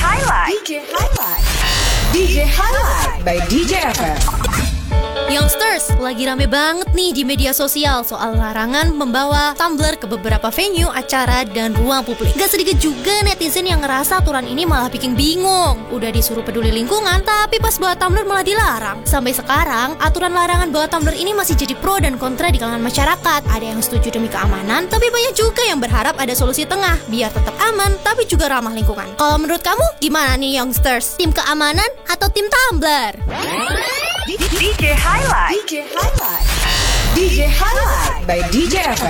DJ Highlight by DJ FM. Youngsters, lagi rame banget nih di media sosial soal larangan membawa tumbler ke beberapa venue, acara, dan ruang publik. Gak sedikit juga netizen yang ngerasa aturan ini malah bikin bingung. Udah disuruh peduli lingkungan, tapi pas bawa tumbler malah dilarang. Sampai sekarang, aturan larangan bawa tumbler ini masih jadi pro dan kontra di kalangan masyarakat. Ada yang setuju demi keamanan, tapi banyak juga yang berharap ada solusi tengah, biar tetap aman, tapi juga ramah lingkungan. Kalau menurut kamu, gimana nih Youngsters? Tim keamanan atau tim tumbler? DJ Highlight by DJ FM.